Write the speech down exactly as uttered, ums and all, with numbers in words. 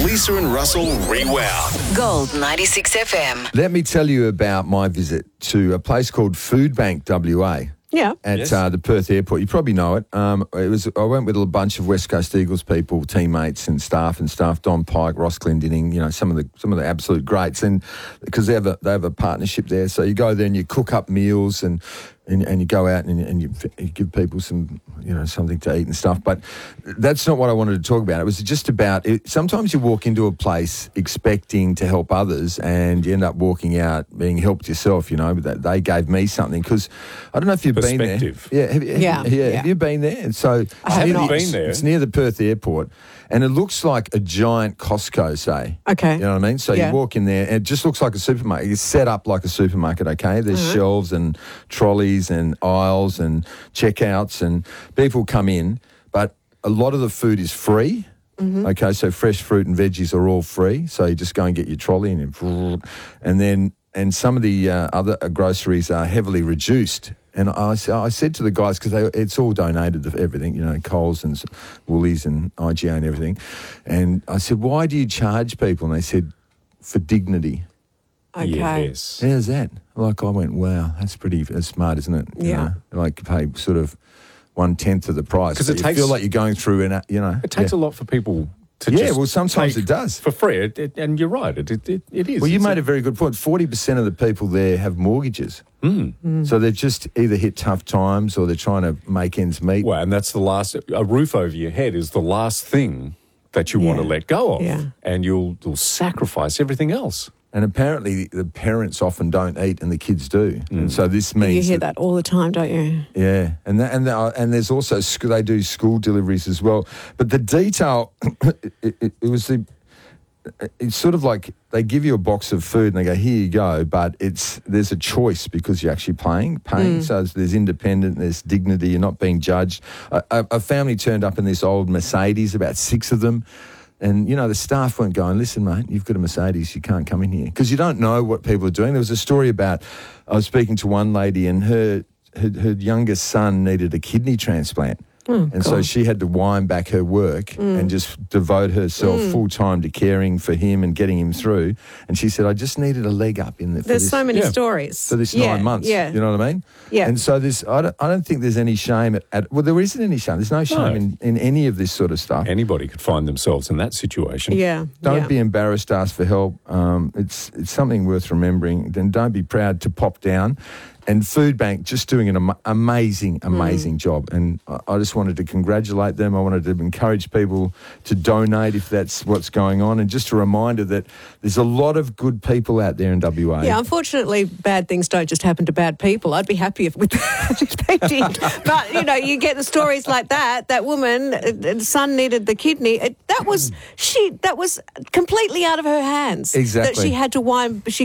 Lisa and Russell Rewound. Gold ninety-six F M. Let me tell you about my visit to a place called Food Bank W A. Yeah. At Yes. uh, the Perth Airport. You probably know it. Um, it was. I went with a bunch of West Coast Eagles people, teammates and staff and stuff. Don Pike, Ross Glendinning, you know, some of the some of the absolute greats. And because they have a they have a partnership there, so you go there and you cook up meals and and, and you go out and, and you, you give people some, you know, something to eat and stuff. But that's not what I wanted to talk about. It was just about it, sometimes you walk into a place expecting to help others and you end up walking out being helped yourself. You know, but they gave me something because I don't know if you've been there. Perspective. Yeah, have, you- have, Yeah, you- yeah, yeah. Have you been there? And so I have it's not. near- been there. It's near the Perth Airport, and it looks like a giant Costco. Say, Okay. you know what I mean? So Yeah. you walk in there, and it just looks like a supermarket. It's set up like a supermarket. Okay, there's Uh-huh. shelves and trolleys and aisles and checkouts, and people come in, but a lot of the food is free. Mm-hmm. Okay, so fresh fruit and veggies are all free. So you just go and get your trolley, and you- and then and some of the uh, other groceries are heavily reduced. And I, s- I said to the guys, because it's all donated to everything, you know, Coles and Woolies and I G A and everything. And I said, why do you charge people? And they said, for dignity. Okay. Yes. How's that? Like I went, wow, that's pretty that's smart, isn't it? You Yeah. know, like pay sort of one tenth of the price. 'Cause it But you takes- feel like you're going through, an, you know. It takes yeah. a lot for people to Yeah, just well, sometimes take it does. for free. It, it, and you're right, it, it, it, it is. Well, you It's made a very good point. forty percent of the people there have mortgages. Mm. So they've just either hit tough times or they're trying to make ends meet. Well, and that's the last, a roof over your head is the last thing that you want to Yeah. let go of. Yeah. And you'll, you'll sacrifice everything else. And apparently the parents often don't eat and the kids do. Mm. And so this You means hear that all the time, don't you? Yeah, and that, and the, and there's also sc- they do school deliveries as well. But the detail, it, it, it was the, it's sort of like they give you a box of food and they go, here you go, but it's there's a choice because you're actually paying, paying. So there's independent, there's dignity, you're not being judged. A, a, a family turned up in this old Mercedes, about six of them. And, you know, the staff weren't going, listen, mate, you've got a Mercedes, you can't come in here. Because you don't know what people are doing. There was a story about, I was speaking to one lady and her her, her youngest son needed a kidney transplant. and so she had to wind back her work and just devote herself full time to caring for him and getting him through. And she said, I just needed a leg up in the for There's this, so many yeah. stories. for this yeah, nine months. Yeah. You know what I mean? Yeah. And so this, I don't, I don't think there's any shame at, at, well, there isn't any shame. There's no shame No. in, in any of this sort of stuff. Anybody could find themselves in that situation. Yeah. Don't yeah. be embarrassed to ask for help. Um, it's it's something worth remembering. Then don't be proud to pop down. And Food Bank just doing an am- amazing, amazing job. And I, I just wanted to congratulate them. I wanted to encourage people to donate if that's what's going on. And just a reminder that there's a lot of good people out there in W A. Yeah, unfortunately, bad things don't just happen to bad people. I'd be happy if, with if they did. But, you know, you get the stories like that. That woman, uh, the son needed the kidney. It, that was she. That was completely out of her hands. That Exactly. she had to wind. She